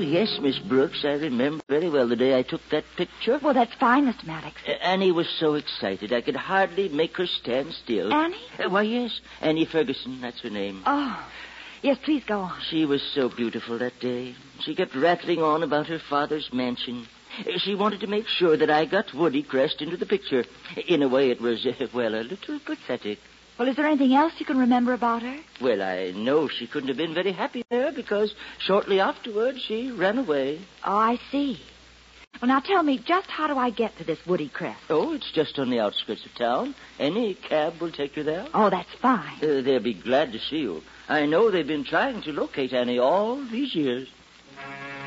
yes, Miss Brooks. I remember very well the day I took that picture. Well, that's fine, Mr. Maddox. Annie was so excited I could hardly make her stand still. Annie? Why, yes. Annie Ferguson, that's her name. Oh, yes, please go on. She was so beautiful that day. She kept rattling on about her father's mansion. She wanted to make sure that I got Woody Crest into the picture. In a way, it was, well, a little pathetic. Well, is there anything else you can remember about her? Well, I know she couldn't have been very happy there because shortly afterwards she ran away. Oh, I see. Well, now tell me, just how do I get to this Woody Crest? Oh, it's just on the outskirts of town. Any cab will take you there. Oh, that's fine. They'll be glad to see you. I know they've been trying to locate Annie all these years.